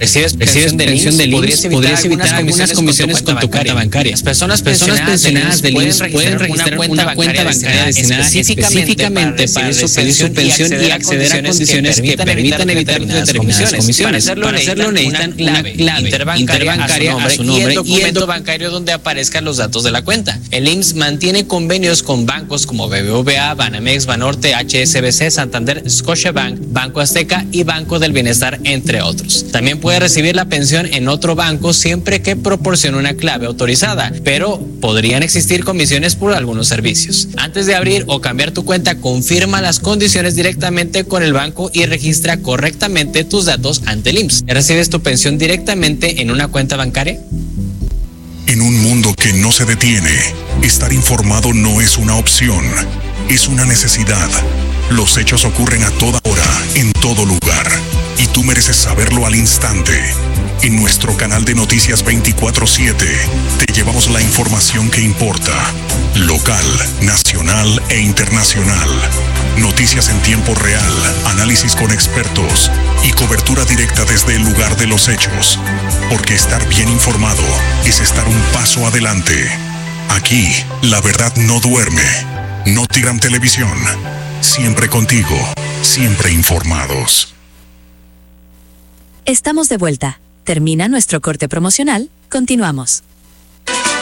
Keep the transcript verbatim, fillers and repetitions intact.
recibes pensión del I M S S, podrías evitar, podrías evitar algunas comisiones con tu cuenta bancaria. Las personas pensionadas del I M S S pueden registrar una cuenta bancaria destinada específicamente para recibir su pensión y acceder a condiciones que permitan evitar determinadas comisiones. Para hacerlo necesitan una clave interbancaria a su nombre y el documento bancario donde aparezcan los datos de la cuenta. El I M S S mantiene convenios con bancos como B B V A, Banamex, Banorte, H S B C, Santander, Scotiabank, Banco Azteca y Banco del Bienestar, entre otros. También puede recibir la pensión en otro banco siempre que proporcione una clave autorizada, pero podrían existir comisiones por algunos servicios. Antes de abrir o cambiar tu cuenta, confirma las condiciones directamente con el banco y registra correctamente tus datos ante el I M S S. ¿Recibes tu pensión directamente en una cuenta bancaria? En un mundo que no se detiene, estar informado no es una opción, es una necesidad. Los hechos ocurren a toda hora, en todo lugar, y tú mereces saberlo al instante. En nuestro canal de Noticias veinticuatro siete te llevamos la información que importa, local, nacional e internacional. Noticias en tiempo real, análisis con expertos y cobertura directa desde el lugar de los hechos. Porque estar bien informado es estar un paso adelante. Aquí, la verdad no duerme. Notigram Televisión. Siempre contigo, siempre informados. Estamos de vuelta. Termina nuestro corte promocional. Continuamos.